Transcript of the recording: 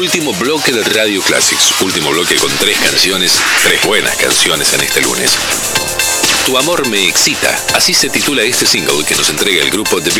último bloque de Radio Classics. Último bloque con 3 canciones, 3 buenas canciones en este lunes. Tu amor me excita, así se titula este single que nos entrega el grupo The